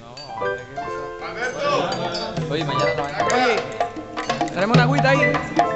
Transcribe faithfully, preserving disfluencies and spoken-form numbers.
Oye, mañana la van a... Oye, tenemos una agüita ahí.